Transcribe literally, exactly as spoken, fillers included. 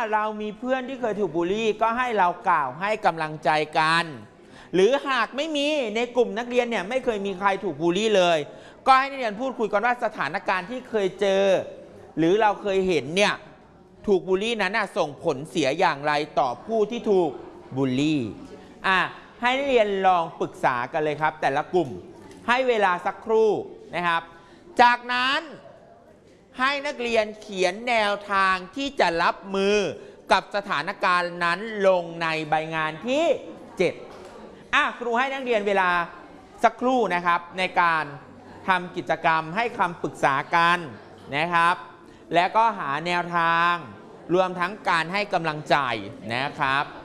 เรามีเพื่อนที่เคยถูกบูลลี่ก็ให้เรากล่าวให้กำลังใจกันหรือหากไม่มีในกลุ่มนักเรียนเนี่ยไม่เคยมีใครถูกบูลลี่เลยก็ให้นักเรียนพูดคุยกันว่าสถานการณ์ที่เคยเจอหรือเราเคยเห็นเนี่ยถูกบูลลี่นั้นส่งผลเสียอย่างไรต่อผู้ที่ถูกบูลลี่อ่ะให้นักเรียนลองปรึกษากันเลยครับแต่ละกลุ่มให้เวลาสักครู่นะครับจากนั้นให้นักเรียนเขียนแนวทางที่จะรับมือกับสถานการณ์นั้นลงในใบงานที่เจ็ดอ่ะครูให้นักเรียนเวลาสักครู่นะครับในการทำกิจกรรมให้คำปรึกษากันนะครับและก็หาแนวทางรวมทั้งการให้กำลังใจนะครับ